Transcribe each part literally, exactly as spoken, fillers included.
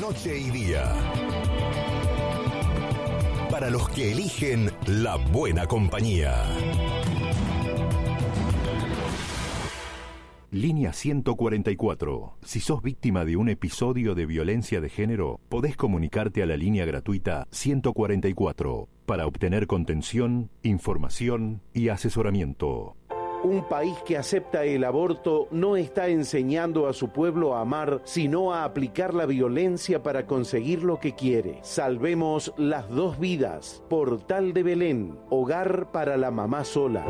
Noche y día. Para los que eligen la buena compañía. Línea ciento cuarenta y cuatro. Si sos víctima de un episodio de violencia de género, podés comunicarte a la línea gratuita ciento cuarenta y cuatro para obtener contención, información y asesoramiento. Un país que acepta el aborto no está enseñando a su pueblo a amar, sino a aplicar la violencia para conseguir lo que quiere. Salvemos las dos vidas. Portal de Belén, hogar para la mamá sola.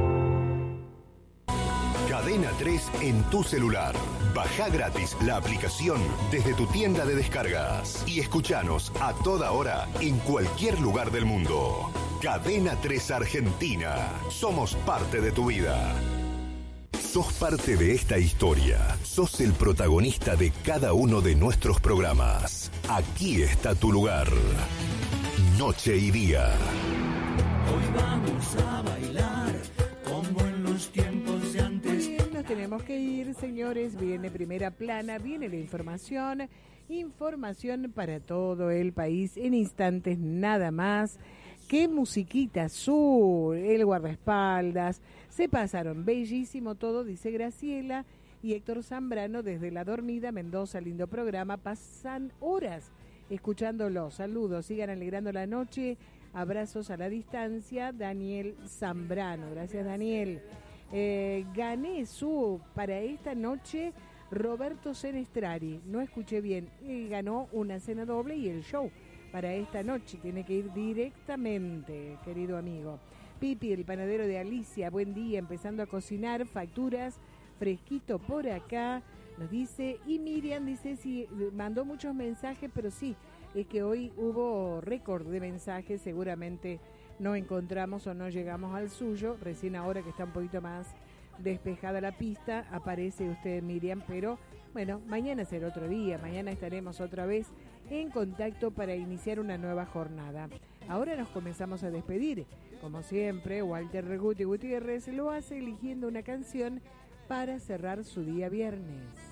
Cadena tres en tu celular. Baja gratis la aplicación desde tu tienda de descargas y escuchanos a toda hora en cualquier lugar del mundo. Cadena tres Argentina. Somos parte de tu vida. Sos parte de esta historia. Sos el protagonista de cada uno de nuestros programas. Aquí está tu lugar. Noche y día. Hoy vamos a bailar como en los tiempos de antes. Nos tenemos que ir, señores. Viene Primera Plana, viene la información. Información para todo el país en instantes nada más. Qué musiquita azul, el guardaespaldas, se pasaron, bellísimo todo, dice Graciela y Héctor Zambrano desde La Dormida, Mendoza, lindo programa, pasan horas escuchándolo, saludos, sigan alegrando la noche, abrazos a la distancia, Daniel Zambrano, gracias Daniel. Eh, gané su, para esta noche, Roberto Senestrari, no escuché bien, eh, ganó una cena doble y el show. Para esta noche, tiene que ir directamente, querido amigo. Pipi, el panadero de Alicia, buen día, empezando a cocinar, facturas, fresquito por acá, nos dice, y Miriam dice, sí, mandó muchos mensajes, pero sí, es que hoy hubo récord de mensajes, seguramente no encontramos o no llegamos al suyo, recién ahora que está un poquito más despejada la pista, aparece usted Miriam, pero bueno, mañana será otro día, mañana estaremos otra vez en contacto para iniciar una nueva jornada. Ahora nos comenzamos a despedir. Como siempre, Walter Reguti Gutiérrez lo hace eligiendo una canción para cerrar su día viernes.